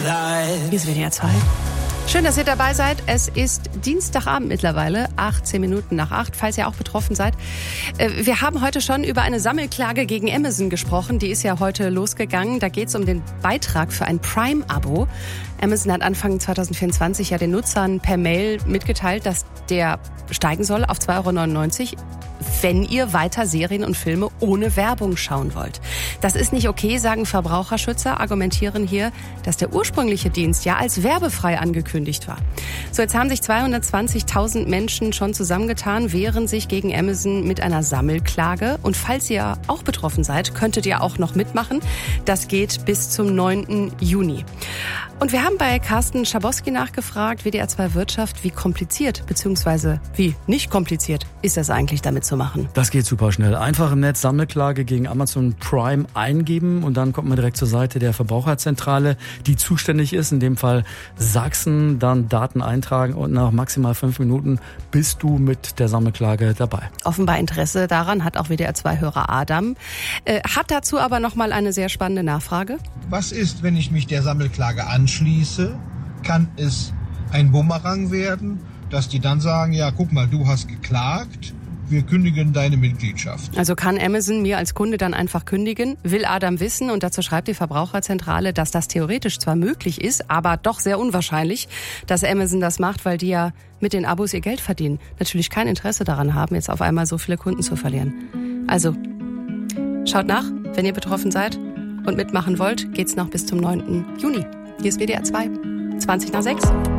Hier ist WDR 2. Schön, dass ihr dabei seid. Es ist Dienstagabend mittlerweile, 18 Minuten nach 8, falls ihr auch betroffen seid. Wir haben heute schon über eine Sammelklage gegen Amazon gesprochen. Die ist ja heute losgegangen. Da geht es um den Beitrag für ein Prime-Abo. Amazon hat Anfang 2024 ja den Nutzern per Mail mitgeteilt, dass der steigen soll auf 2,99 €, wenn ihr weiter Serien und Filme ohne Werbung schauen wollt. Das ist nicht okay, sagen Verbraucherschützer, argumentieren hier, dass der ursprüngliche Dienst ja als werbefrei angekündigt war. So, jetzt haben sich 220.000 Menschen schon zusammengetan, wehren sich gegen Amazon mit einer Sammelklage. Und falls ihr auch betroffen seid, könntet ihr auch noch mitmachen. Das geht bis zum 9. Juni. Und wir haben bei Carsten Schabowski nachgefragt, WDR 2 Wirtschaft, wie kompliziert bzw. wie nicht kompliziert ist das eigentlich damit zu machen? Das geht super schnell. Einfach im Netz Sammelklage gegen Amazon Prime eingeben und dann kommt man direkt zur Seite der Verbraucherzentrale, die zuständig ist, in dem Fall Sachsen, dann Daten eintragen und nach maximal 5 Minuten bist du mit der Sammelklage dabei. Offenbar Interesse daran hat auch WDR 2-Hörer Adam. Hat dazu aber nochmal eine sehr spannende Nachfrage. Was ist, wenn ich mich der Sammelklage anschließe? Kann es ein Bumerang werden, dass die dann sagen, ja, guck mal, du hast geklagt, wir kündigen deine Mitgliedschaft. Also kann Amazon mir als Kunde dann einfach kündigen? Will Adam wissen, und dazu schreibt die Verbraucherzentrale, dass das theoretisch zwar möglich ist, aber doch sehr unwahrscheinlich, dass Amazon das macht, weil die ja mit den Abos ihr Geld verdienen. Natürlich kein Interesse daran haben, jetzt auf einmal so viele Kunden zu verlieren. Also, schaut nach, wenn ihr betroffen seid und mitmachen wollt, geht's noch bis zum 9. Juni. Hier ist WDR 2, 20 nach 6.